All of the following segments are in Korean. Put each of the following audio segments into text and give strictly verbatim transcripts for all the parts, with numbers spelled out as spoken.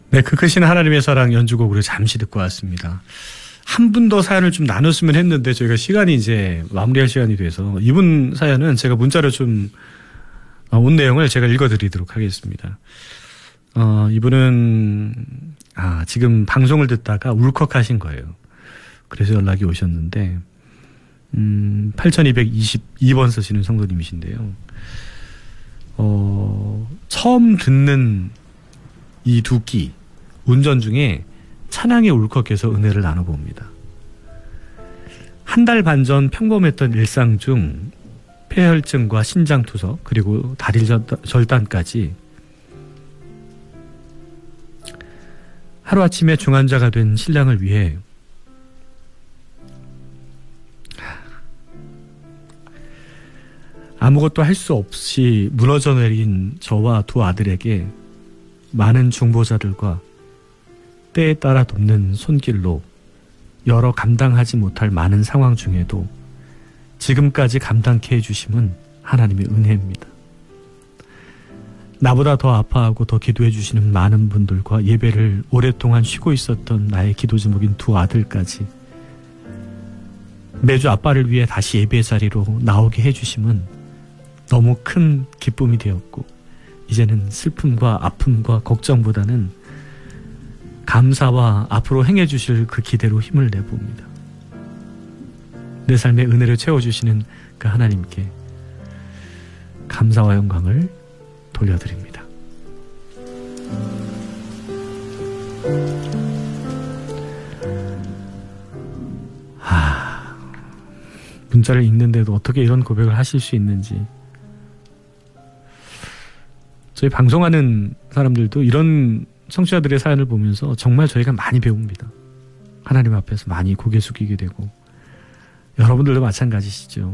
네, 그 크신 하나님의 사랑 연주곡으로 잠시 듣고 왔습니다. 한 분 더 사연을 좀 나눴으면 했는데 저희가 시간이 이제 마무리할 시간이 돼서 이분 사연은 제가 문자로 좀 온 내용을 제가 읽어드리도록 하겠습니다. 어, 이분은 아, 지금 방송을 듣다가 울컥하신 거예요. 그래서 연락이 오셨는데 음, 팔천이백이십이 번 쓰시는 성도님이신데요. 어, 처음 듣는 이 두 끼 운전 중에 찬양에 울컥해서 은혜를 나눠봅니다. 한 달 반 전 평범했던 일상 중 폐혈증과 신장투석 그리고 다리 절단까지 하루아침에 중환자가 된 신랑을 위해 아무것도 할 수 없이 무너져 내린 저와 두 아들에게 많은 중보자들과 때에 따라 돕는 손길로 여러 감당하지 못할 많은 상황 중에도 지금까지 감당케 해주심은 하나님의 은혜입니다. 나보다 더 아파하고 더 기도해 주시는 많은 분들과 예배를 오랫동안 쉬고 있었던 나의 기도 제목인 두 아들까지 매주 아빠를 위해 다시 예배 자리로 나오게 해주심은 너무 큰 기쁨이 되었고 이제는 슬픔과 아픔과 걱정보다는 감사와 앞으로 행해 주실 그 기대로 힘을 내봅니다. 내 삶의 은혜를 채워주시는 그 하나님께 감사와 영광을 돌려드립니다. 하, 문자를 읽는데도 어떻게 이런 고백을 하실 수 있는지. 저희 방송하는 사람들도 이런 청취자들의 사연을 보면서 정말 저희가 많이 배웁니다. 하나님 앞에서 많이 고개 숙이게 되고 여러분들도 마찬가지시죠.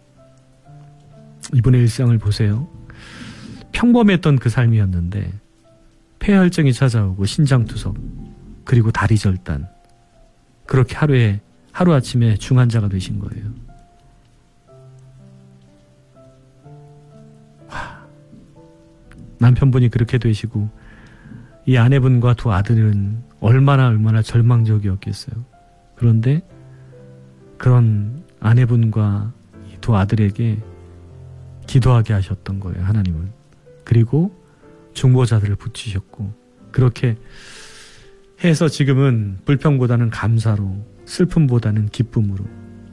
이분의 일상을 보세요. 평범했던 그 삶이었는데 폐혈증이 찾아오고 신장투석 그리고 다리 절단 그렇게 하루에 하루아침에 중환자가 되신 거예요. 와, 남편분이 그렇게 되시고 이 아내분과 두 아들은 얼마나 얼마나 절망적이었겠어요. 그런데 그런 아내분과 이 두 아들에게 기도하게 하셨던 거예요, 하나님은. 그리고 중보자들을 붙이셨고 그렇게 해서 지금은 불평보다는 감사로 슬픔보다는 기쁨으로